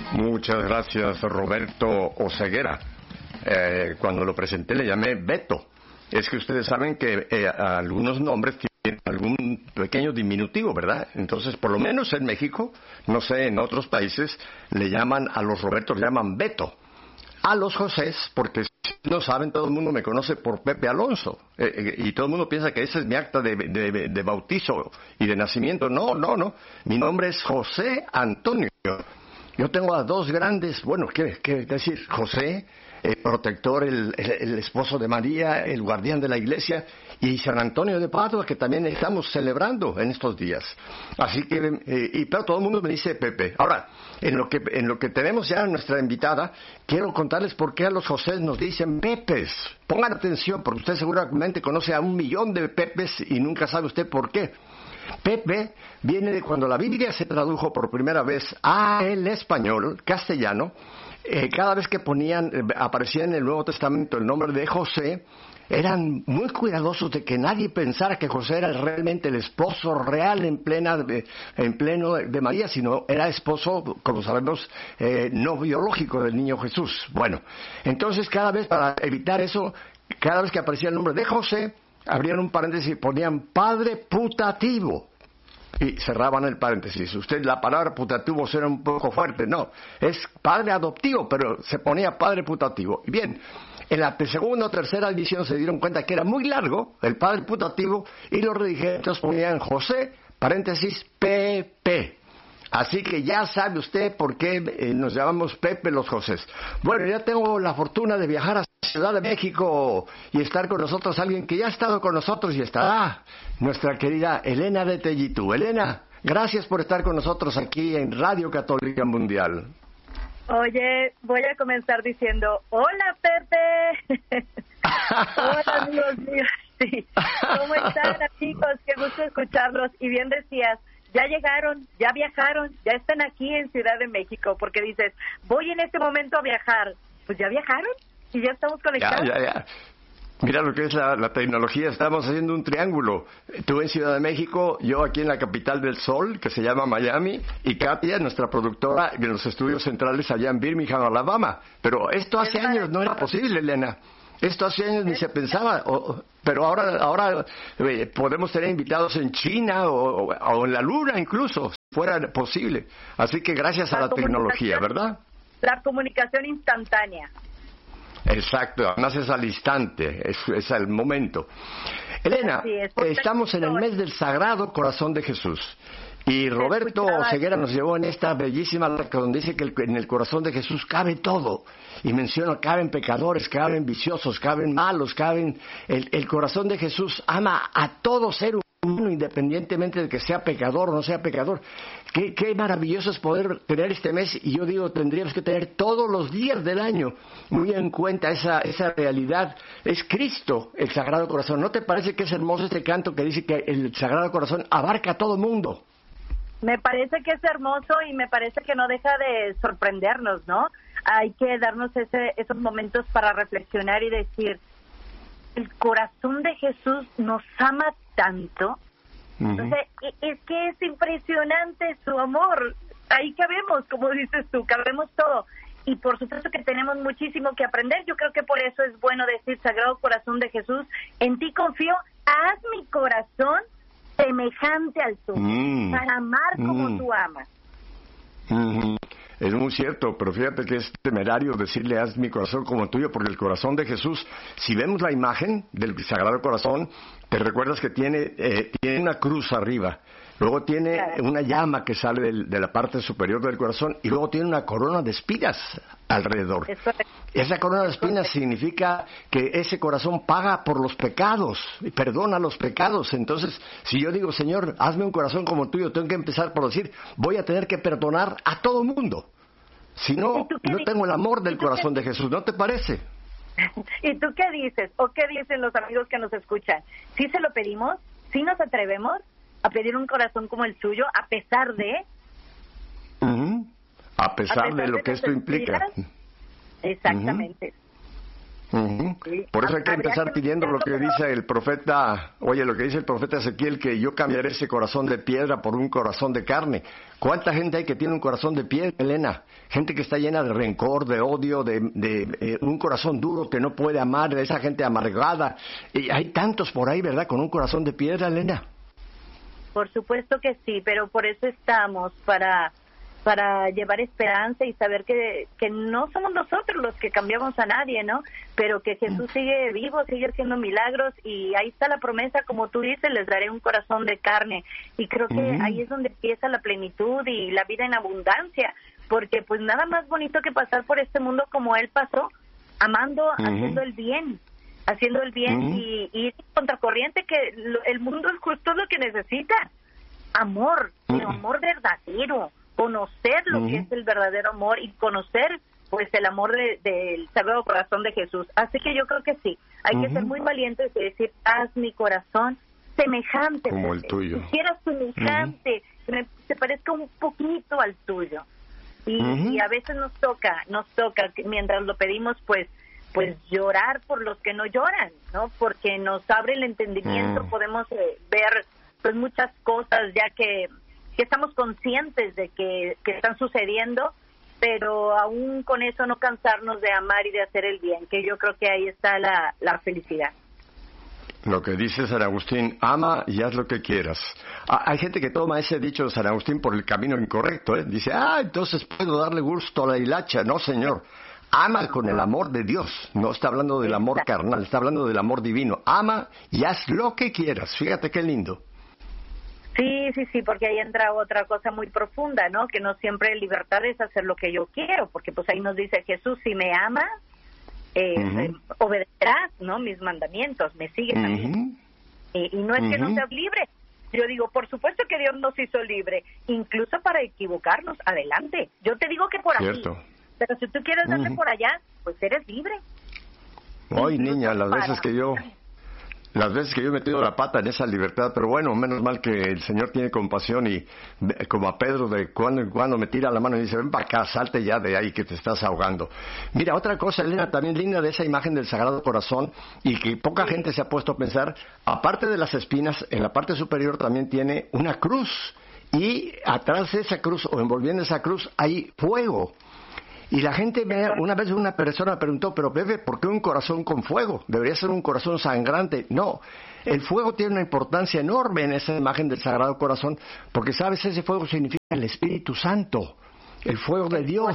Muchas gracias, Roberto Oseguera. Cuando lo presenté le llamé Beto. Es que ustedes saben que algunos nombres tienen algún pequeño diminutivo, ¿verdad? Entonces, por lo menos en México, no sé, en otros países, le llaman a los Robertos, le llaman Beto. A los Josés, porque si no saben, todo el mundo me conoce por Pepe Alonso. Y todo el mundo piensa que ese es mi acta de bautizo y de nacimiento. No. Mi nombre es José Antonio. Yo tengo a dos grandes, bueno, ¿qué decir? José, el protector, el esposo de María, el guardián de la iglesia, y San Antonio de Padua, que también estamos celebrando en estos días. Así que, pero todo el mundo me dice Pepe. Ahora, en lo que tenemos ya a nuestra invitada, quiero contarles por qué a los José nos dicen Pepes. Pongan atención, porque usted seguramente conoce a 1,000,000 de Pepes y nunca sabe usted por qué. Pepe viene de cuando la Biblia se tradujo por primera vez al español, castellano. Cada vez que aparecía en el Nuevo Testamento el nombre de José, eran muy cuidadosos de que nadie pensara que José era realmente el esposo real en pleno de María, sino era esposo, como sabemos, no biológico del niño Jesús. Bueno, entonces cada vez, para evitar eso, cada vez que aparecía el nombre de José, abrían un paréntesis y ponían padre putativo y cerraban el paréntesis. La palabra putativo suena un poco fuerte, no, es padre adoptivo, pero se ponía padre putativo. Y bien, en la segunda o tercera edición se dieron cuenta que era muy largo el padre putativo y los redigentes ponían José, paréntesis, Pepe. Así que ya sabe usted por qué nos llamamos Pepe los Josés. Bueno, ya tengo la fortuna de viajar a Ciudad de México y estar con nosotros alguien que ya ha estado con nosotros y estará, nuestra querida Elena de Tellitú. Elena, gracias por estar con nosotros aquí en Radio Católica Mundial. Oye, voy a comenzar diciendo, hola Pepe. Hola amigos míos. Sí. ¿Cómo están, chicos? Qué gusto escucharlos. Y bien decías, ya llegaron, ya viajaron, ya están aquí en Ciudad de México, porque dices, voy en este momento a viajar. Pues ya viajaron y ya estamos conectados. Ya. Mira lo que es la tecnología, estamos haciendo un triángulo. Tú en Ciudad de México, yo aquí en la capital del sol, que se llama Miami, y Katia, nuestra productora, en los estudios centrales allá en Birmingham, Alabama. Pero esto hace años no era posible, Elena. Esto hace años ni se pensaba, pero ahora podemos tener invitados en China o en la Luna incluso, si fuera posible. Así que gracias a la tecnología, ¿verdad? La comunicación instantánea. Exacto, además es al instante, es al momento. Elena, estamos en el mes del Sagrado Corazón de Jesús. Y Roberto Oseguera nos llevó en esta bellísima donde dice que en el corazón de Jesús cabe todo. Y menciona, caben pecadores, caben viciosos, caben malos, el corazón de Jesús ama a todo ser humano, independientemente de que sea pecador o no sea pecador. Qué maravilloso es poder tener este mes, y yo digo, tendríamos que tener todos los días del año muy en cuenta esa realidad. Es Cristo, el Sagrado Corazón. ¿No te parece que es hermoso este canto que dice que el Sagrado Corazón abarca a todo mundo? Me parece que es hermoso y me parece que no deja de sorprendernos, ¿no? Hay que darnos esos momentos para reflexionar y decir, el corazón de Jesús nos ama tanto. Entonces, es que es impresionante su amor. Ahí cabemos, como dices tú, cabemos todo. Y por supuesto que tenemos muchísimo que aprender. Yo creo que por eso es bueno decir, Sagrado Corazón de Jesús, en ti confío, haz mi corazón semejante al tuyo, para amar como tú amas. Es muy cierto, pero fíjate que es temerario decirle haz mi corazón como tuyo, porque el corazón de Jesús, si vemos la imagen del Sagrado Corazón, te recuerdas que tiene una cruz arriba, luego tiene una llama que sale de la parte superior del corazón, y luego tiene una corona de espinas alrededor. Esa corona de espinas significa que ese corazón paga por los pecados y perdona los pecados. Entonces, si yo digo, Señor, hazme un corazón como tuyo, tengo que empezar por decir, voy a tener que perdonar a todo mundo. Si no, no tengo el amor del corazón de Jesús, ¿no te parece? ¿Y tú qué dices? ¿O qué dicen los amigos que nos escuchan? ¿Sí se lo pedimos? ¿Sí nos atrevemos a pedir un corazón como el suyo, a pesar de? A pesar de lo que esto implica. Exactamente. Ujú. Sí, Por eso hay que habría empezar pidiendo lo que meterlo, dice el profeta, oye, lo que dice el profeta Ezequiel, que yo cambiaré ese corazón de piedra por un corazón de carne. ¿Cuánta gente hay que tiene un corazón de piedra, Elena? Gente que está llena de rencor, de odio, de un corazón duro que no puede amar, de esa gente amargada. Y hay tantos por ahí, ¿verdad? Con un corazón de piedra, Elena. Por supuesto que sí, pero por eso estamos, para llevar esperanza y saber que no somos nosotros los que cambiamos a nadie, ¿no? Pero que Jesús sigue vivo, sigue haciendo milagros, y ahí está la promesa, como tú dices, les daré un corazón de carne. Y creo que ahí es donde empieza la plenitud y la vida en abundancia, porque pues nada más bonito que pasar por este mundo como Él pasó, amando, haciendo el bien y ir contracorriente, que el mundo es justo lo que necesita, amor, pero amor verdadero, conocer lo que es el verdadero amor y conocer pues el amor del Sagrado Corazón de Jesús. Así que yo creo que sí, hay que ser muy valientes y decir, haz mi corazón semejante como el tuyo, quisiera semejante, que se parezca un poquito al tuyo. Y a veces nos toca que mientras lo pedimos pues llorar por los que no lloran, ¿no? Porque nos abre el entendimiento, podemos ver pues muchas cosas ya que estamos conscientes de que están sucediendo, pero aún con eso no cansarnos de amar y de hacer el bien, que yo creo que ahí está la felicidad. Lo que dice San Agustín, ama y haz lo que quieras. Hay gente que toma ese dicho de San Agustín por el camino incorrecto, ¿eh? Dice, entonces puedo darle gusto a la hilacha. No, señor. Ama con el amor de Dios. No está hablando del amor carnal, está hablando del amor divino. Ama y haz lo que quieras. Fíjate qué lindo. Sí, porque ahí entra otra cosa muy profunda, ¿no? Que no siempre libertad es hacer lo que yo quiero, porque pues ahí nos dice Jesús, si me amas, obedecerás, ¿no? Mis mandamientos, me sigues a mí. Y no es que no seas libre. Yo digo, por supuesto que Dios nos hizo libre, incluso para equivocarnos, adelante. Yo te digo que por aquí, pero si tú quieres darle por allá, pues eres libre. Ay, niña, las veces que yo he metido la pata en esa libertad, pero bueno, menos mal que el Señor tiene compasión y como a Pedro de cuando en cuando me tira la mano y dice, ven para acá, salte ya de ahí que te estás ahogando. Mira, otra cosa, Elena, también linda de esa imagen del Sagrado Corazón y que poca gente se ha puesto a pensar, aparte de las espinas, en la parte superior también tiene una cruz y atrás de esa cruz o envolviendo esa cruz hay fuego. Y la gente, una vez una persona me preguntó, pero Pepe, ¿por qué un corazón con fuego? Debería ser un corazón sangrante. No, el fuego tiene una importancia enorme en esa imagen del Sagrado Corazón, porque, ¿sabes? Ese fuego significa el Espíritu Santo, el fuego de Dios.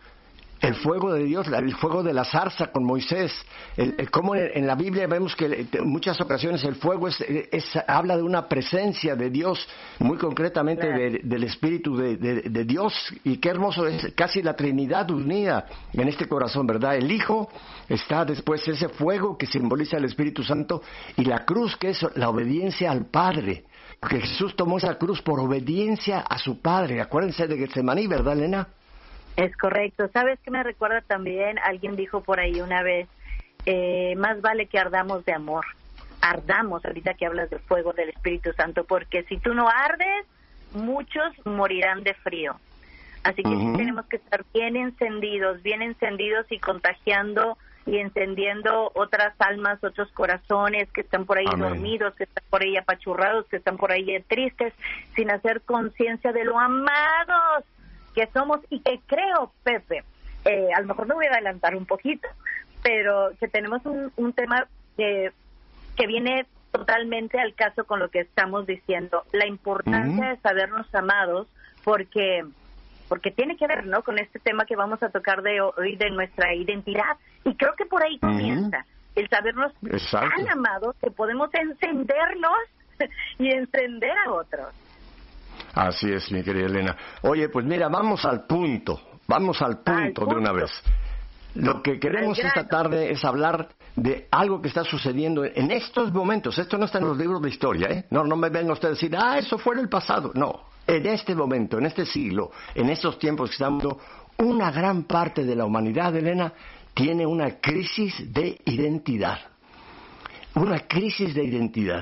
El fuego de Dios, el fuego de la zarza con Moisés. Como en la Biblia vemos que en muchas ocasiones el fuego habla de una presencia de Dios, muy concretamente del Espíritu de Dios. Y qué hermoso es casi la Trinidad unida en este corazón, ¿verdad? El Hijo está después ese fuego que simboliza el Espíritu Santo y la cruz que es la obediencia al Padre. Porque Jesús tomó esa cruz por obediencia a su Padre. Acuérdense de Getsemaní, ¿verdad, Elena? Es correcto. ¿Sabes qué me recuerda también? Alguien dijo por ahí una vez, más vale que ardamos de amor. Ardamos, ahorita que hablas del fuego del Espíritu Santo, porque si tú no ardes, muchos morirán de frío. Así que sí tenemos que estar bien encendidos y contagiando y encendiendo otras almas, otros corazones que están por ahí dormidos, que están por ahí apachurrados, que están por ahí tristes, sin hacer conciencia de lo amados que somos y que creo, Pepe, a lo mejor me voy a adelantar un poquito, pero que tenemos un tema que viene totalmente al caso con lo que estamos diciendo, la importancia de sabernos amados, porque tiene que ver, ¿no?, con este tema que vamos a tocar de hoy, de nuestra identidad, y creo que por ahí comienza el sabernos tan amados que podemos encendernos y encender a otros. Así es, mi querida Elena. Oye, pues mira, vamos al punto de una vez. Lo que queremos esta tarde es hablar de algo que está sucediendo en estos momentos. Esto no está en los libros de historia, ¿eh? No me vengan ustedes a decir, eso fue en el pasado. No, en este momento, en este siglo, en estos tiempos que estamos viendo, una gran parte de la humanidad, Elena, tiene una crisis de identidad. Una crisis de identidad.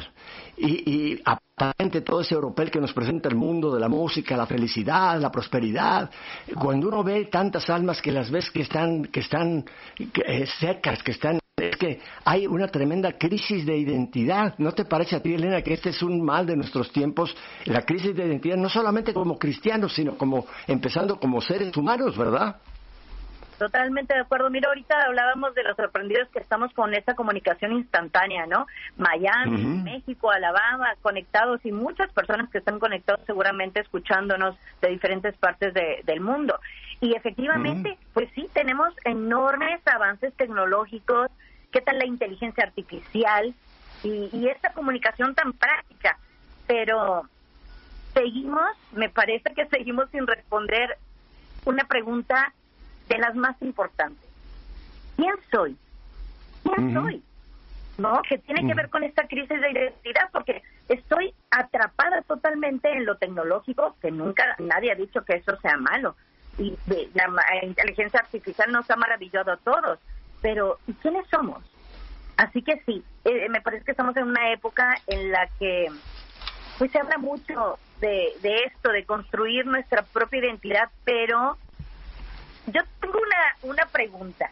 Y aparentemente todo ese europeo que nos presenta el mundo de la música, la felicidad, la prosperidad, cuando uno ve tantas almas que las ves que están secas, que están es que hay una tremenda crisis de identidad. ¿No te parece a ti, Elena, que este es un mal de nuestros tiempos? La crisis de identidad, no solamente como cristianos, sino como empezando como seres humanos, ¿verdad? Totalmente de acuerdo. Mira, ahorita hablábamos de los sorprendidos que estamos con esta comunicación instantánea, ¿no? Miami, México, Alabama, conectados, y muchas personas que están conectados seguramente escuchándonos de diferentes partes del mundo. Y efectivamente, pues sí, tenemos enormes avances tecnológicos. ¿Qué tal la inteligencia artificial y esta comunicación tan práctica? Pero me parece que seguimos sin responder una pregunta de las más importantes. ¿Quién soy? ¿Quién soy? ¿No? Que tiene que ver con esta crisis de identidad, porque estoy atrapada totalmente en lo tecnológico, que nunca nadie ha dicho que eso sea malo. Y la inteligencia artificial nos ha maravillado a todos. Pero, ¿y quiénes somos? Así que sí, me parece que estamos en una época en la que pues se habla mucho de esto, de construir nuestra propia identidad, pero yo tengo una pregunta.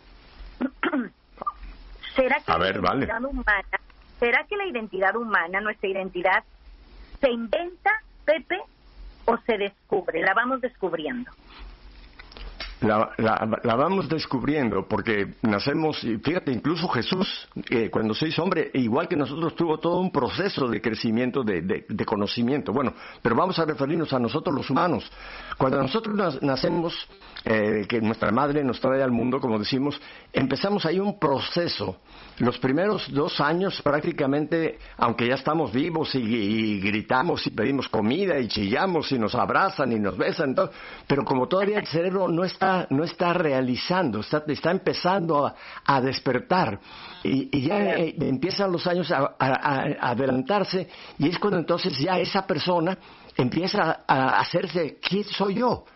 ¿Será que ¿será que la identidad humana, nuestra identidad, se inventa, Pepe, o se descubre? La vamos descubriendo. La vamos descubriendo porque nacemos, y fíjate, incluso Jesús, cuando se hizo hombre, igual que nosotros, tuvo todo un proceso de crecimiento, de conocimiento. Bueno, pero vamos a referirnos a nosotros los humanos. Cuando nosotros nacemos, que nuestra madre nos trae al mundo, como decimos, empezamos ahí un proceso. Los primeros 2 años prácticamente, aunque ya estamos vivos y gritamos y pedimos comida y chillamos y nos abrazan y nos besan, pero como todavía el cerebro no está realizando, está empezando a despertar y ya empiezan los años a adelantarse, y es cuando entonces ya esa persona empieza a hacerse, ¿quién soy yo?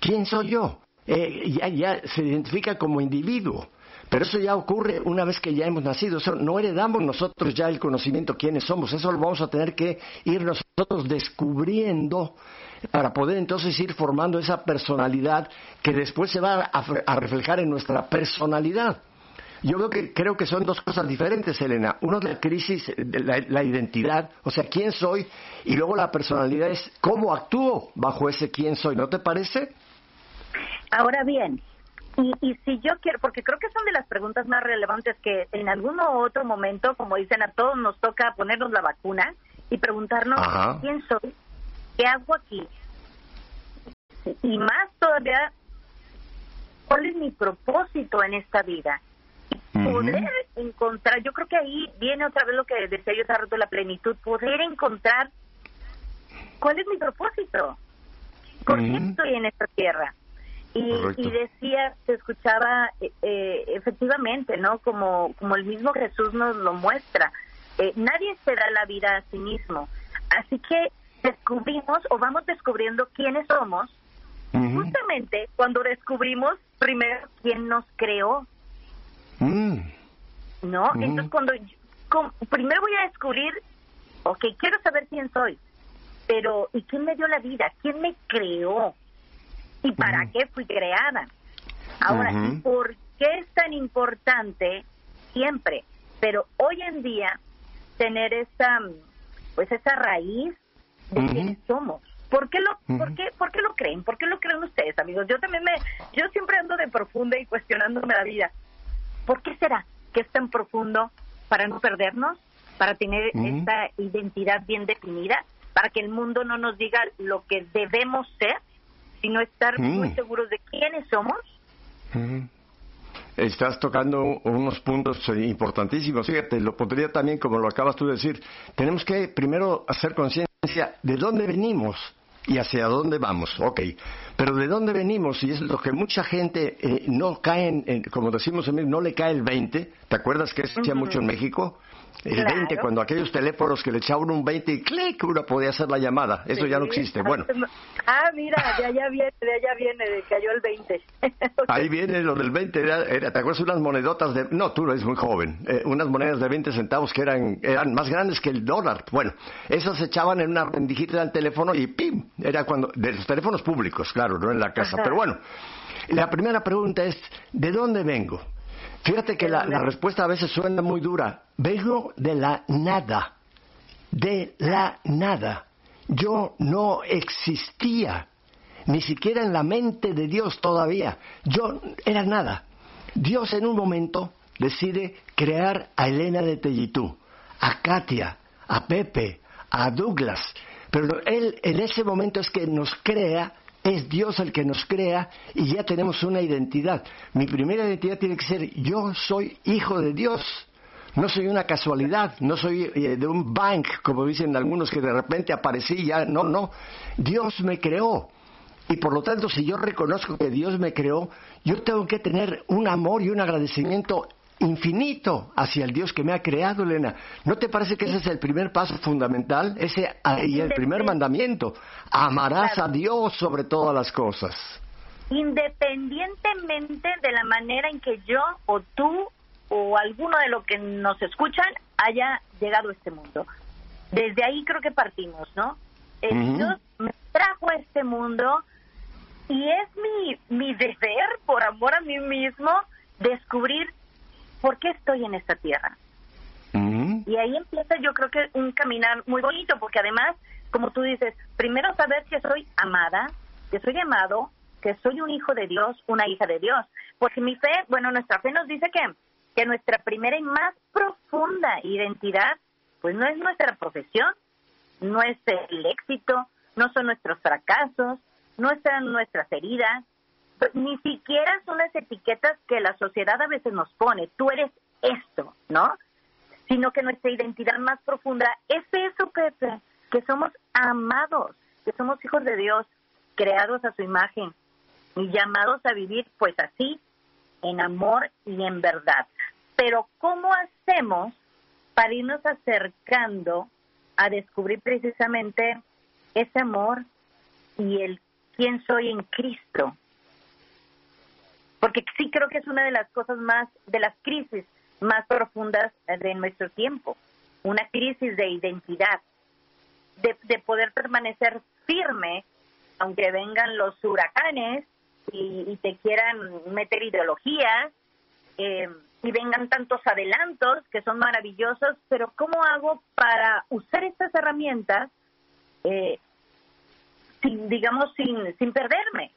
Ya se identifica como individuo. Pero eso ya ocurre una vez que ya hemos nacido. Eso no heredamos nosotros ya el conocimiento quiénes somos. Eso lo vamos a tener que ir nosotros descubriendo para poder entonces ir formando esa personalidad que después se va a reflejar en nuestra personalidad. Yo creo que son 2 cosas diferentes, Elena. Uno es la crisis de la identidad, o sea, quién soy, y luego la personalidad es cómo actúo bajo ese quién soy. ¿No te parece? Ahora bien, y si yo quiero, porque creo que son de las preguntas más relevantes que en algún otro momento, como dicen, a todos nos toca ponernos la vacuna y preguntarnos quién soy, qué hago aquí, y más todavía, cuál es mi propósito en esta vida. Y poder encontrar, yo creo que ahí viene otra vez lo que decía yo hace rato, la plenitud, poder encontrar cuál es mi propósito, por qué estoy en esta tierra. Y decía, se escuchaba efectivamente, ¿no? Como el mismo Jesús nos lo muestra. Nadie se da la vida a sí mismo. Así que descubrimos o vamos descubriendo quiénes somos, justamente cuando descubrimos primero quién nos creó. ¿No? Entonces primero voy a descubrir, quiero saber quién soy, pero ¿y quién me dio la vida? ¿Quién me creó? ¿Y para qué fui creada? Ahora, ¿por qué es tan importante siempre, pero hoy en día, tener esa raíz de quiénes somos? ¿Por qué lo creen? ¿Por qué lo creen ustedes, amigos? Yo siempre ando de profunda y cuestionándome la vida. ¿Por qué será que es tan profundo? ¿Para no perdernos? ¿Para tener esta identidad bien definida? ¿Para que el mundo no nos diga lo que debemos ser? Sino estar muy seguros de quiénes somos. Estás tocando unos puntos importantísimos. Fíjate, lo pondría también como lo acabas tú de decir. Tenemos que primero hacer conciencia de dónde venimos y hacia dónde vamos. Pero de dónde venimos, y es lo que mucha gente no cae como decimos en México, no le cae el 20. ¿Te acuerdas que se hacía mucho en México? El 20, cuando aquellos teléfonos que le echaban un 20 y clic, uno podía hacer la llamada. Eso ya no existe. Bueno. Mira, de allá viene, cayó el 20. Ahí viene lo del 20. ¿Te acuerdas unas monedotas de... No, tú eres muy joven. Unas monedas de 20 centavos que eran más grandes que el dólar. Bueno, esas se echaban en una rendijita del teléfono y ¡pim! Era cuando... De los teléfonos públicos, claro, no en la casa. Pero bueno, la primera pregunta es, ¿de dónde vengo? Fíjate que la respuesta a veces suena muy dura. Vengo de la nada. De la nada. Yo no existía. Ni siquiera en la mente de Dios todavía. Yo era nada. Dios en un momento decide crear a Elena de Tellitú, a Katia, a Pepe, a Douglas. Pero Él en ese momento es que nos crea. Es Dios el que nos crea y ya tenemos una identidad. Mi primera identidad tiene que ser: yo soy hijo de Dios. No soy una casualidad, no soy de un bank, como dicen algunos, que de repente aparecí y ya. No. Dios me creó. Y por lo tanto, si yo reconozco que Dios me creó, yo tengo que tener un amor y un agradecimiento infinito hacia el Dios que me ha creado, Elena. ¿No te parece que ese es el primer paso fundamental? Y el primer mandamiento: amarás a Dios sobre todas las cosas. Independientemente de la manera en que yo o tú o alguno de los que nos escuchan haya llegado a este mundo. Desde ahí creo que partimos, ¿no? Dios me trajo a este mundo y es mi deber, por amor a mí mismo, descubrir ¿por qué estoy en esta tierra? Y ahí empieza, yo creo que un caminar muy bonito, porque además, como tú dices, primero saber que soy amada, que soy amado, que soy un hijo de Dios, una hija de Dios. Porque mi fe, nuestra fe nos dice que nuestra primera y más profunda identidad, pues no es nuestra profesión, no es el éxito, no son nuestros fracasos, no están nuestras heridas, ni siquiera son las etiquetas que la sociedad a veces nos pone. Tú eres esto, ¿no? Sino que nuestra identidad más profunda es eso, Pepe, que somos amados, que somos hijos de Dios, creados a su imagen y llamados a vivir pues así, en amor y en verdad. Pero ¿cómo hacemos para irnos acercando a descubrir precisamente ese amor y el quién soy en Cristo? Porque sí creo que es una de las cosas de las crisis más profundas de nuestro tiempo. Una crisis de identidad, de poder permanecer firme, aunque vengan los huracanes y te quieran meter ideologías, y vengan tantos adelantos que son maravillosos, pero ¿cómo hago para usar estas herramientas sin perderme?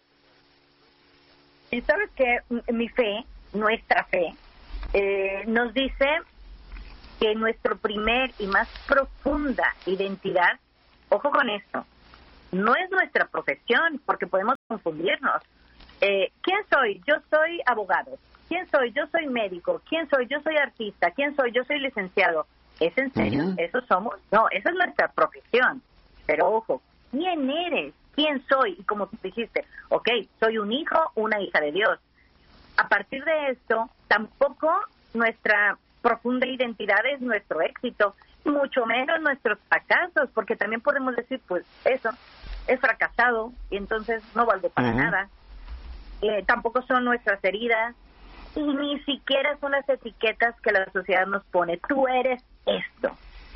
Y sabes que mi fe, nuestra fe, nos dice que nuestro primer y más profunda identidad, ojo con esto, no es nuestra profesión, porque podemos confundirnos. ¿Quién soy? Yo soy abogado. ¿Quién soy? Yo soy médico. ¿Quién soy? Yo soy artista. ¿Quién soy? Yo soy licenciado. ¿Es en serio? ¿Eso somos? No, esa es nuestra profesión. Pero ojo, ¿quién eres? ¿Quién soy? Y como tú dijiste, soy un hijo, una hija de Dios. A partir de esto, tampoco nuestra profunda identidad es nuestro éxito, mucho menos nuestros fracasos, porque también podemos decir, pues eso, es fracasado y entonces no valgo para nada. Tampoco son nuestras heridas y ni siquiera son las etiquetas que la sociedad nos pone. Tú eres esto.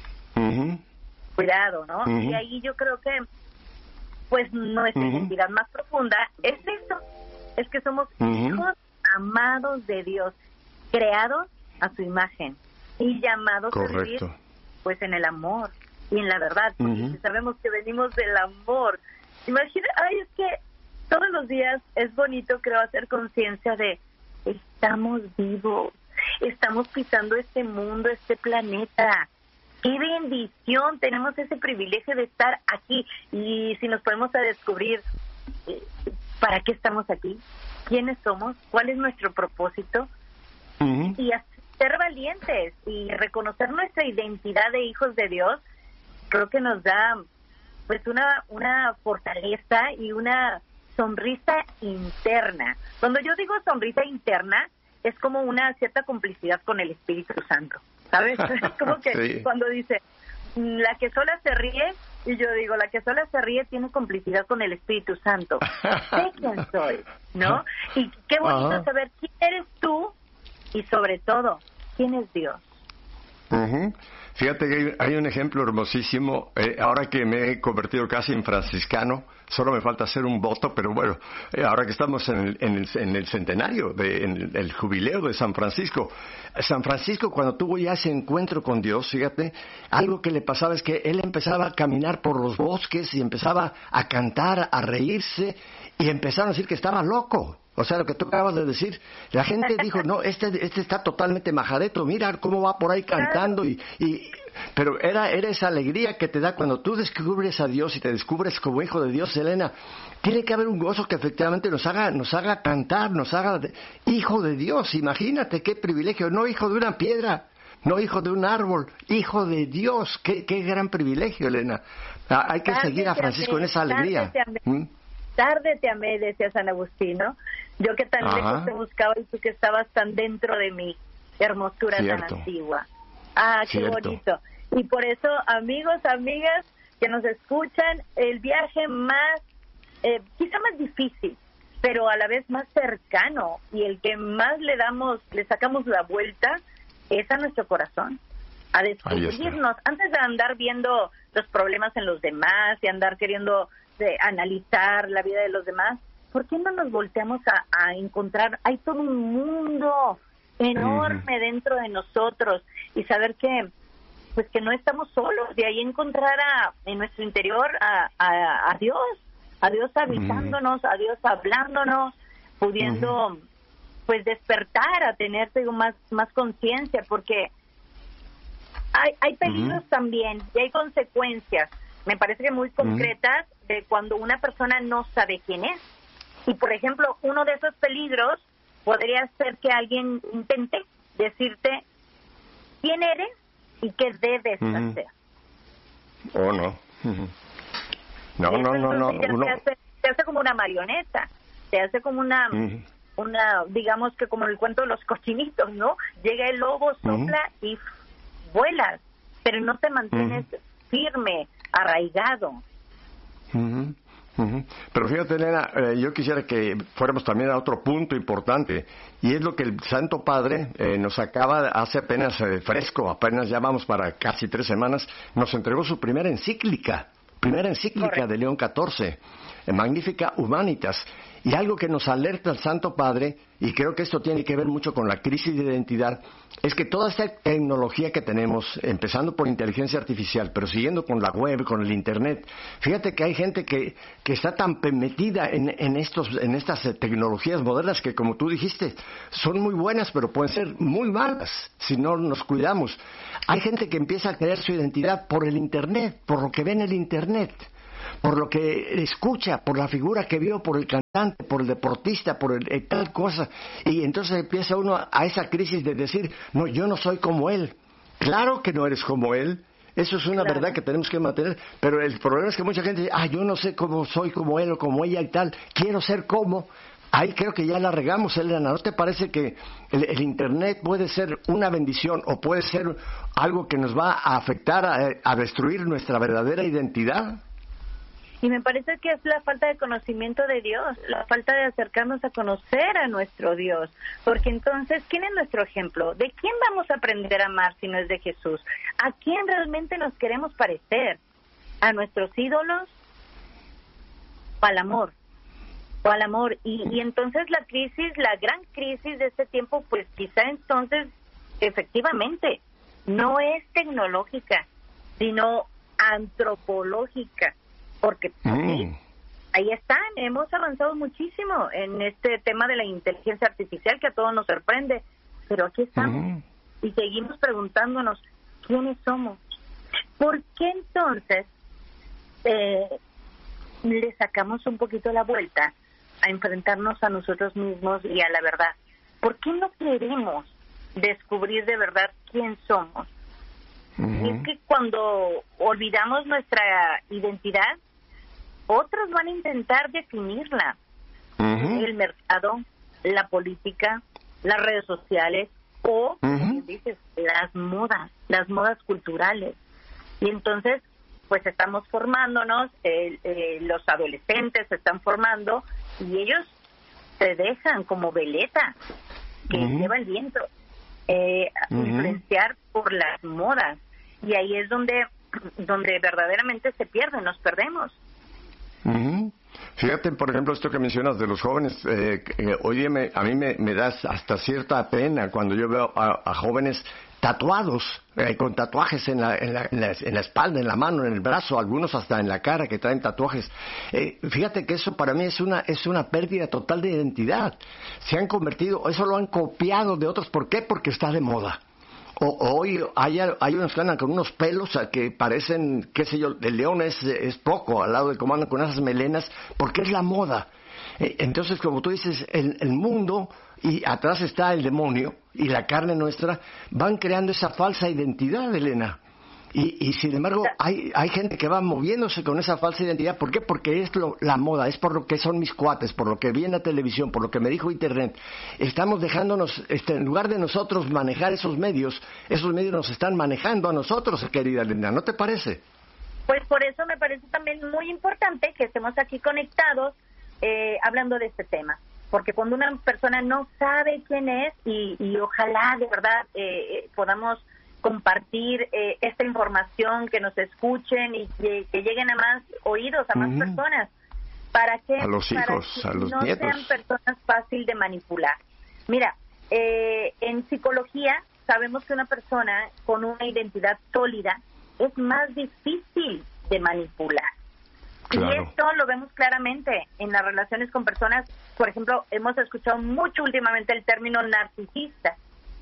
Cuidado, ¿no? Y ahí yo creo que pues nuestra identidad más profunda es eso, es que somos hijos amados de Dios, creados a su imagen y llamados a vivir pues en el amor y en la verdad, porque sabemos que venimos del amor. Imagina, es que todos los días es bonito, creo, hacer conciencia de estamos vivos, estamos pisando este mundo, este planeta. ¡Qué bendición! Tenemos ese privilegio de estar aquí. Y si nos podemos a descubrir para qué estamos aquí, quiénes somos, cuál es nuestro propósito, y ser valientes y reconocer nuestra identidad de hijos de Dios, creo que nos da pues una fortaleza y una sonrisa interna. Cuando yo digo sonrisa interna, es como una cierta complicidad con el Espíritu Santo, ¿sabes? Es como que cuando dice, la que sola se ríe, y yo digo, la que sola se ríe tiene complicidad con el Espíritu Santo. Sé quién soy, ¿no? Y qué bonito saber quién eres tú y sobre todo, quién es Dios. Fíjate que hay un ejemplo hermosísimo. Ahora que me he convertido casi en franciscano, Solo me falta hacer un voto, pero bueno, ahora que estamos en el centenario, en el jubileo de San Francisco. San Francisco, cuando tuvo ya ese encuentro con Dios, fíjate, algo que le pasaba es que él empezaba a caminar por los bosques y empezaba a cantar, a reírse, y empezaron a decir que estaba loco. O sea, lo que tú acabas de decir, la gente dijo, no, este está totalmente majadeto, mira cómo va por ahí cantando, pero era esa alegría que te da cuando tú descubres a Dios y te descubres como hijo de Dios, Elena. Tiene que haber un gozo que efectivamente nos haga cantar, nos haga hijo de Dios. Imagínate qué privilegio, no hijo de una piedra, no hijo de un árbol, hijo de Dios. Qué gran privilegio, Elena. Hay que seguir a Francisco en esa alegría. Tarde te amé, decía San Agustín, ¿no? Yo que tan lejos te buscaba y tú que estabas tan dentro de mi hermosura tan antigua. Qué bonito. Y por eso, amigos, amigas que nos escuchan, el viaje más, quizá más difícil, pero a la vez más cercano, y el que más le sacamos la vuelta, es a nuestro corazón, a descubrirnos, antes de andar viendo los problemas en los demás y andar queriendo analizar la vida de los demás. ¿Por qué no nos volteamos a encontrar? Hay todo un mundo enorme dentro de nosotros, y saber que pues que no estamos solos, de ahí encontrar en nuestro interior a Dios habitándonos, a Dios hablándonos, pudiendo pues despertar, a tener más conciencia, porque hay peligros también y hay consecuencias, me parece que muy concretas, de cuando una persona no sabe quién es. Y por ejemplo, uno de esos peligros podría ser que alguien intente decirte quién eres y qué debes hacer. Oh, no. No. Te hace como una marioneta, te hace como una, digamos que como el cuento de los cochinitos, ¿no? Llega el lobo, sopla y vuelas, pero no te mantienes firme, arraigado. Pero fíjate, Elena, yo quisiera que fuéramos también a otro punto importante, y es lo que el Santo Padre nos acaba hace apenas fresco, apenas ya vamos para casi 3 semanas, nos entregó su primera encíclica Correcto. De León XIV, Magnificat Humanitas, y algo que nos alerta el Santo Padre, y creo que esto tiene que ver mucho con la crisis de identidad, es que toda esta tecnología que tenemos, empezando por inteligencia artificial, pero siguiendo con la web, con el internet, fíjate que hay gente que está tan metida en estas tecnologías modernas que, como tú dijiste, son muy buenas, pero pueden ser muy malas si no nos cuidamos. Hay gente que empieza a crear su identidad por el internet, por lo que ve en el internet, por lo que escucha, por la figura que vio, por el cantante, por el deportista, por tal cosa, y entonces empieza uno a esa crisis de decir, no, yo no soy como él. Claro que no eres como él, eso es una verdad que tenemos que mantener, pero el problema es que mucha gente dice, yo no sé cómo soy como él o como ella y tal, quiero ser como. Ahí creo que ya la regamos, Elena. ¿No te parece que el internet puede ser una bendición o puede ser algo que nos va a afectar, a destruir nuestra verdadera identidad? Y me parece que es la falta de conocimiento de Dios, la falta de acercarnos a conocer a nuestro Dios. Porque entonces, ¿quién es nuestro ejemplo? ¿De quién vamos a aprender a amar si no es de Jesús? ¿A quién realmente nos queremos parecer? ¿A nuestros ídolos? ¿O al amor? Y entonces la gran crisis de este tiempo, pues quizá entonces, efectivamente, no es tecnológica, sino antropológica. Porque ahí están, hemos avanzado muchísimo en este tema de la inteligencia artificial que a todos nos sorprende, pero aquí estamos y seguimos preguntándonos quiénes somos. ¿Por qué entonces le sacamos un poquito la vuelta a enfrentarnos a nosotros mismos y a la verdad? ¿Por qué no queremos descubrir de verdad quién somos? Y es que cuando olvidamos nuestra identidad, otros van a intentar definirla. El mercado, la política, las redes sociales o, como dices, las modas culturales. Y entonces, pues estamos formándonos, los adolescentes se están formando y ellos se dejan como veleta que lleva el viento, influenciar por las modas. Y ahí es donde verdaderamente se pierden, nos perdemos. Fíjate, por ejemplo, esto que mencionas de los jóvenes, hoy día a mí me da hasta cierta pena cuando yo veo a jóvenes tatuados, con tatuajes en la espalda, en la mano, en el brazo, algunos hasta en la cara que traen tatuajes. Fíjate que eso para mí es una pérdida total de identidad. Se han convertido, eso lo han copiado de otros. ¿Por qué? Porque está de moda. Hoy hay unos que andan con unos pelos que parecen, qué sé yo, el león es poco al lado del comando con esas melenas, porque es la moda. Entonces, como tú dices, el mundo y atrás está el demonio y la carne nuestra van creando esa falsa identidad, Elena. Y sin embargo, hay gente que va moviéndose con esa falsa identidad. ¿Por qué? Porque es la moda, es por lo que son mis cuates, por lo que vi en la televisión, por lo que me dijo Internet. Estamos dejándonos, en lugar de nosotros manejar esos medios nos están manejando a nosotros, querida Elena, ¿no te parece? Pues por eso me parece también muy importante que estemos aquí conectados hablando de este tema. Porque cuando una persona no sabe quién es, y ojalá de verdad podamos compartir esta información, que nos escuchen y que lleguen a más oídos, a más personas, para que a los hijos, para que a los no nietos sean personas fácil de manipular. Mira, en psicología sabemos que una persona con una identidad sólida es más difícil de manipular. Claro. Y esto lo vemos claramente en las relaciones con personas. Por ejemplo, hemos escuchado mucho últimamente el término narcisista,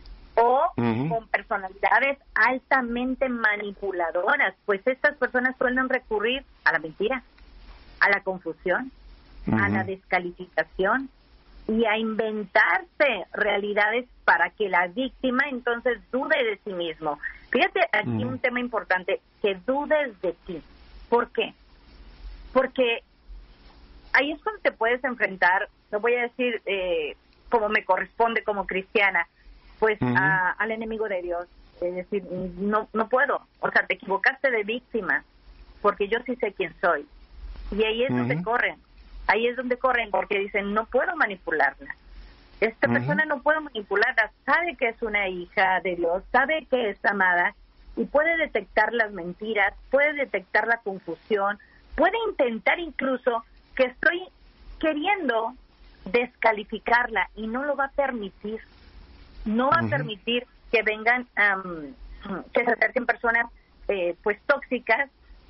o con personalidades altamente manipuladoras, pues estas personas suelen recurrir a la mentira, a la confusión, a la descalificación y a inventarse realidades para que la víctima entonces dude de sí mismo. Fíjate aquí un tema importante, que dudes de ti. ¿Por qué? Porque ahí es cuando te puedes enfrentar, no voy a decir como me corresponde como cristiana, pues al enemigo de Dios. Es decir, no puedo. O sea, te equivocaste de víctima, porque yo sí sé quién soy. Y ahí es donde corren. Ahí es donde corren, porque dicen, no puedo manipularla. Esta persona no puedo manipularla. Sabe que es una hija de Dios, sabe que es amada, y puede detectar las mentiras, puede detectar la confusión, puede intentar incluso que estoy queriendo descalificarla, y no lo va a permitir. No va a permitir que vengan, que se acerquen personas pues tóxicas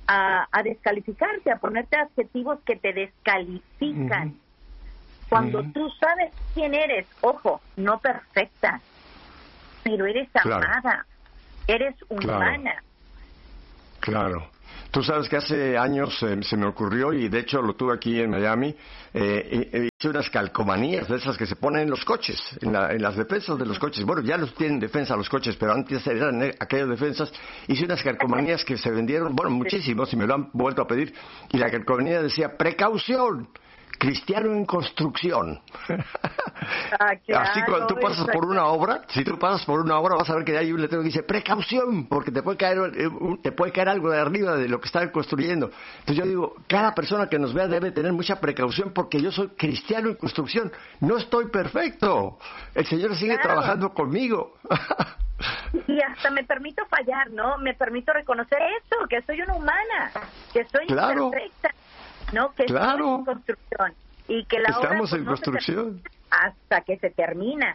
a descalificarte, a ponerte adjetivos que te descalifican. Cuando tú sabes quién eres, ojo, no perfecta, pero eres amada, eres humana. Claro. Tú sabes que hace años se me ocurrió, y de hecho lo tuve aquí en Miami, hice unas calcomanías de esas que se ponen en los coches, en las defensas de los coches. Bueno, ya los tienen defensa los coches, pero antes eran aquellas defensas. Hice unas calcomanías que se vendieron, bueno, muchísimos, y me lo han vuelto a pedir. Y la calcomanía decía, precaución, cristiano en construcción. Así cuando tú pasas por una obra, si tú pasas por una obra vas a ver que hay un letrero que dice precaución, porque te puede caer algo de arriba de lo que están construyendo. Entonces yo digo, cada persona que nos vea debe tener mucha precaución, porque yo soy cristiano en construcción, no estoy perfecto, el Señor sigue trabajando conmigo. Y hasta me permito fallar, ¿no? Me permito reconocer eso, que soy una humana, que soy imperfecta, ¿no? Que estamos en construcción y que la estamos obra, en construcción hasta que se termina.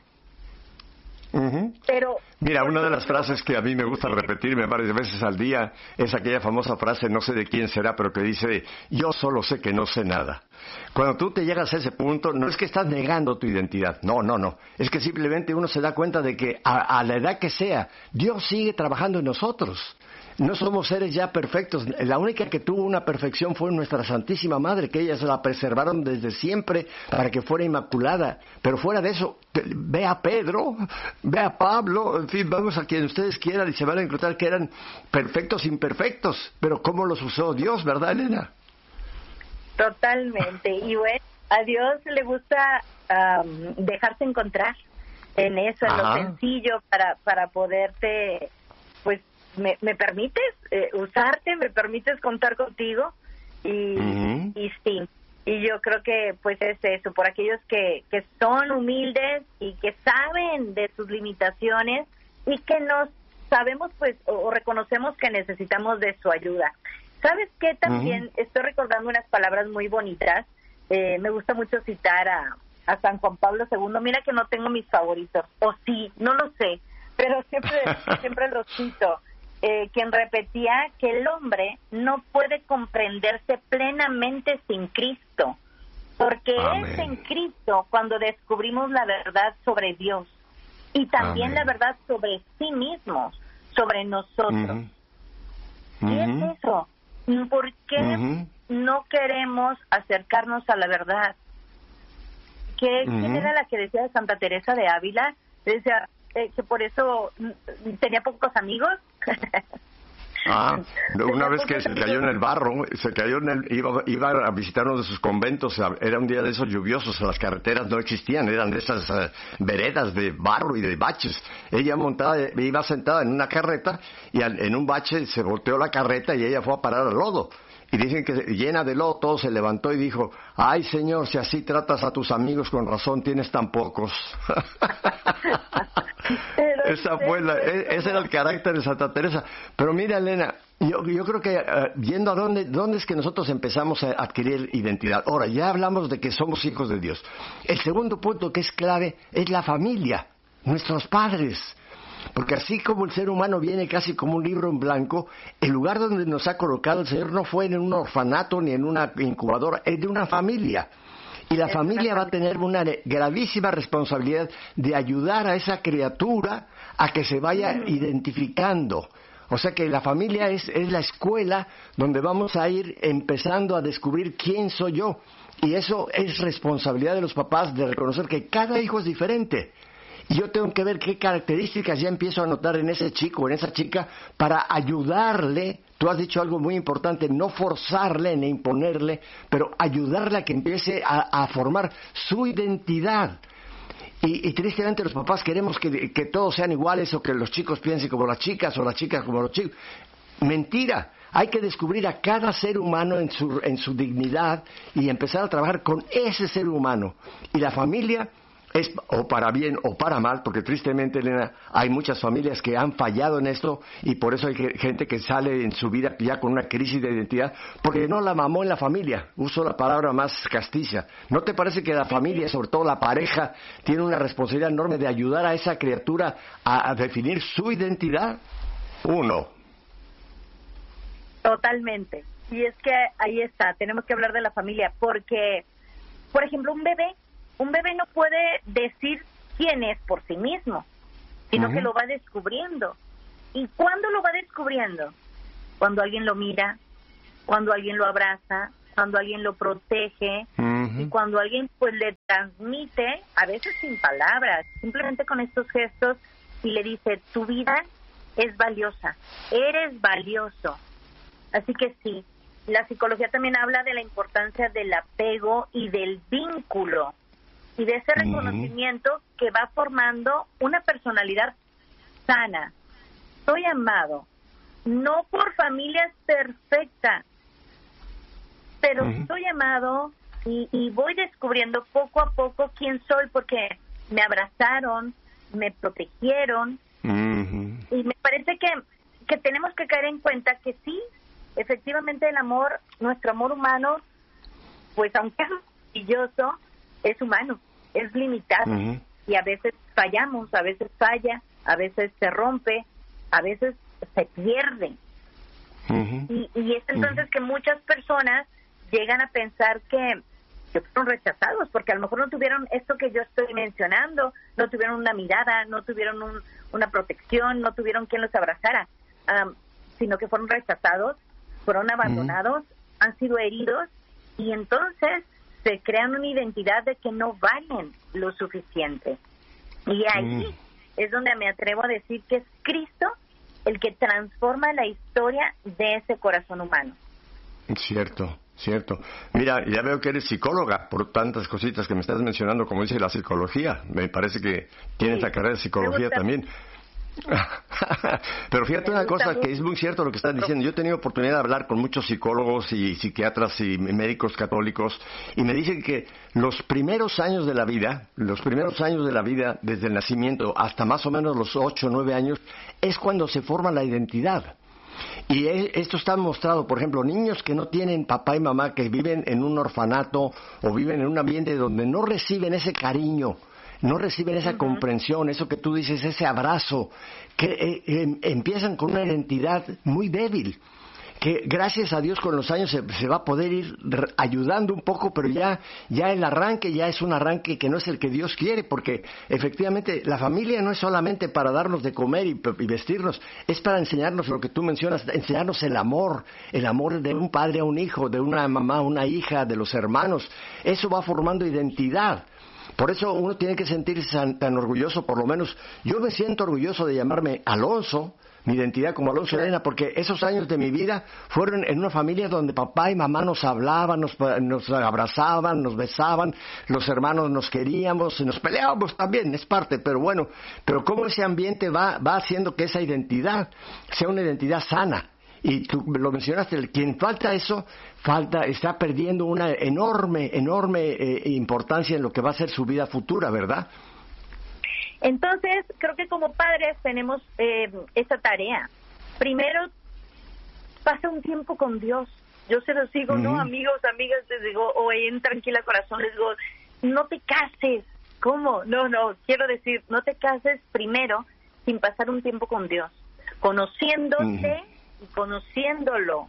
Pero mira, una de las frases que a mí me gusta repetirme varias veces al día es aquella famosa frase, no sé de quién será, pero que dice, yo solo sé que no sé nada. Cuando tú te llegas a ese punto, no es que estás negando tu identidad, no, es que simplemente uno se da cuenta de que a la edad que sea, Dios sigue trabajando en nosotros. No somos seres ya perfectos. La única que tuvo una perfección fue nuestra Santísima Madre, que ellas la preservaron desde siempre para que fuera inmaculada. Pero fuera de eso, ve a Pedro, ve a Pablo, en fin, vamos a quien ustedes quieran y se van a encontrar que eran perfectos imperfectos. Pero ¿cómo los usó Dios, verdad, Elena? Totalmente. Y bueno, a Dios le gusta dejarse encontrar en eso, en lo sencillo, para poderte, pues, ¿Me permites usarte? ¿Me permites contar contigo? Y sí, y yo creo que pues es eso, por aquellos que son humildes y que saben de sus limitaciones y que nos sabemos pues o reconocemos que necesitamos de su ayuda. ¿Sabes qué? También estoy recordando unas palabras muy bonitas me gusta mucho citar a San Juan Pablo II. Mira que no tengo mis favoritos, o sí, no lo sé, pero siempre lo cito. Quien repetía que el hombre no puede comprenderse plenamente sin Cristo, porque Amén. es en Cristo cuando descubrimos la verdad sobre Dios y también Amén. la verdad sobre sí mismos, sobre nosotros. Y es eso. ¿Por qué no queremos acercarnos a la verdad? ¿Quién era la que decía de Santa Teresa de Ávila? Decía que por eso tenía pocos amigos. Una vez que se cayó en el barro, iba a visitar uno de sus conventos, era un día de esos lluviosos, las carreteras no existían, eran de esas veredas de barro y de baches. Ella iba sentada en una carreta y en un bache se volteó la carreta y ella fue a parar al lodo. Y dicen que llena de lodo, todo se levantó y dijo: ay, Señor, si así tratas a tus amigos, con razón tienes tan pocos. Ese era el carácter de Santa Teresa. Pero mira, Elena, yo creo que viendo a dónde es que nosotros empezamos a adquirir identidad. Ahora, ya hablamos de que somos hijos de Dios. El segundo punto que es clave es la familia, nuestros padres. Porque así como el ser humano viene casi como un libro en blanco, el lugar donde nos ha colocado el Señor no fue en un orfanato ni en una incubadora, es de una familia. Y la familia va a tener una gravísima responsabilidad de ayudar a esa criatura a que se vaya identificando. O sea que la familia es la escuela donde vamos a ir empezando a descubrir quién soy yo. Y eso es responsabilidad de los papás de reconocer que cada hijo es diferente. Y yo tengo que ver qué características ya empiezo a notar en ese chico o en esa chica para ayudarle. Tú has dicho algo muy importante, no forzarle ni imponerle, pero ayudarle a que empiece a formar su identidad. Y tristemente los papás queremos que todos sean iguales, o que los chicos piensen como las chicas o las chicas como los chicos. Mentira. Hay que descubrir a cada ser humano en su dignidad y empezar a trabajar con ese ser humano. Y la familia es o para bien o para mal, porque tristemente, Elena, hay muchas familias que han fallado en esto y por eso hay gente que sale en su vida ya con una crisis de identidad porque no la mamó en la familia. Uso la palabra más castiza. ¿No te parece que la familia, sobre todo la pareja, tiene una responsabilidad enorme de ayudar a esa criatura a definir su identidad? Totalmente. Y es que ahí está, tenemos que hablar de la familia, porque, por ejemplo, un bebé no puede decir quién es por sí mismo, sino que lo va descubriendo. ¿Y cuándo lo va descubriendo? Cuando alguien lo mira, cuando alguien lo abraza, cuando alguien lo protege, y cuando alguien pues le transmite, a veces sin palabras, simplemente con estos gestos, y le dice: tu vida es valiosa, eres valioso. Así que sí, la psicología también habla de la importancia del apego y del vínculo, y de ese reconocimiento que va formando una personalidad sana. Soy amado, no por familias perfectas, pero soy amado y voy descubriendo poco a poco quién soy, porque me abrazaron, me protegieron, y me parece que tenemos que caer en cuenta que sí, efectivamente el amor, nuestro amor humano, pues aunque es maravilloso, es humano, es limitado, y a veces fallamos, a veces falla, a veces se rompe, a veces se pierde. Y es entonces que muchas personas llegan a pensar que fueron rechazados, porque a lo mejor no tuvieron esto que yo estoy mencionando, no tuvieron una mirada, no tuvieron una protección, no tuvieron quien los abrazara, sino que fueron rechazados, fueron abandonados, han sido heridos, y entonces se crean una identidad de que no valen lo suficiente. Y ahí es donde me atrevo a decir que es Cristo el que transforma la historia de ese corazón humano. Cierto. Mira, ya veo que eres psicóloga por tantas cositas que me estás mencionando, como dice la psicología. Me parece que tienes la carrera de psicología también. Pero fíjate una cosa, que es muy cierto lo que estás diciendo. Yo he tenido oportunidad de hablar con muchos psicólogos y psiquiatras y médicos católicos, y me dicen que los primeros años de la vida, desde el nacimiento hasta más o menos los 8 o 9 años, es cuando se forma la identidad. Y esto está mostrado, por ejemplo, niños que no tienen papá y mamá, que viven en un orfanato o viven en un ambiente donde no reciben ese cariño, no reciben esa comprensión, eso que tú dices, ese abrazo, que empiezan con una identidad muy débil, que gracias a Dios con los años se va a poder ir ayudando un poco, pero ya el arranque ya es un arranque que no es el que Dios quiere, porque efectivamente la familia no es solamente para darnos de comer y vestirnos, es para enseñarnos lo que tú mencionas, enseñarnos el amor de un padre a un hijo, de una mamá a una hija, de los hermanos. Eso va formando identidad. Por eso uno tiene que sentirse tan orgulloso, por lo menos yo me siento orgulloso de llamarme Alonso, mi identidad como Alonso Elena, porque esos años de mi vida fueron en una familia donde papá y mamá nos hablaban, nos abrazaban, nos besaban, los hermanos nos queríamos, nos peleábamos también, es parte, pero bueno, pero cómo ese ambiente va haciendo que esa identidad sea una identidad sana. Y tú lo mencionaste, quien falta eso, está perdiendo una enorme importancia en lo que va a ser su vida futura, ¿verdad? Entonces, creo que como padres tenemos esa tarea. Primero, pasa un tiempo con Dios. Yo se los digo, ¿no? Amigos, amigas, les digo, tranquila corazón, les digo, no te cases. ¿Cómo? No, quiero decir, no te cases primero sin pasar un tiempo con Dios, conociéndote y conociéndolo.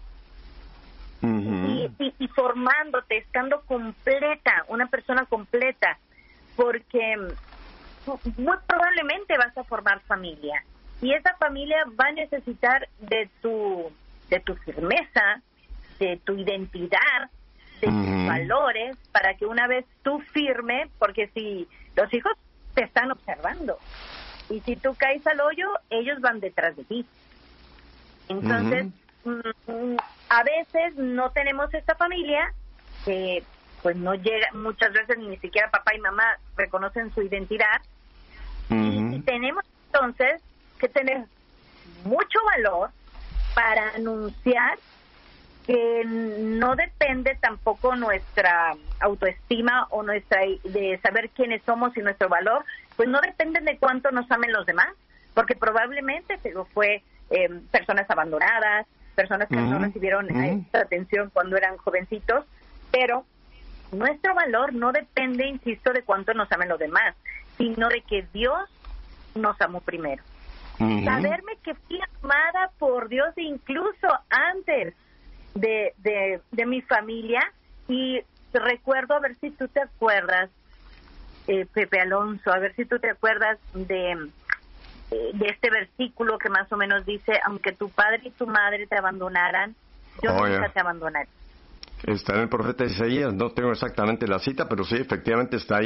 Y formándote, estando completa, una persona completa, porque muy probablemente vas a formar familia y esa familia va a necesitar de tu firmeza, de tu identidad, de tus valores, para que una vez tú firme, porque si los hijos te están observando y si tú caes al hoyo, ellos van detrás de ti. Entonces, a veces no tenemos esta familia que pues no llega, muchas veces ni siquiera papá y mamá reconocen su identidad. Y tenemos entonces que tener mucho valor para anunciar que no depende tampoco nuestra autoestima o de saber quiénes somos y nuestro valor, pues no depende de cuánto nos amen los demás, porque probablemente fue personas abandonadas, personas que no recibieron esta atención cuando eran jovencitos, pero nuestro valor no depende, insisto, de cuánto nos amen los demás, sino de que Dios nos amó primero. Saberme que fui amada por Dios incluso antes de mi familia, y recuerdo, a ver si tú te acuerdas, Pepe Alonso, a ver si tú te acuerdas de este versículo que más o menos dice, aunque tu padre y tu madre te abandonaran, yo nunca te abandonaré. Está en el profeta Isaías, no tengo exactamente la cita, pero sí, efectivamente está ahí.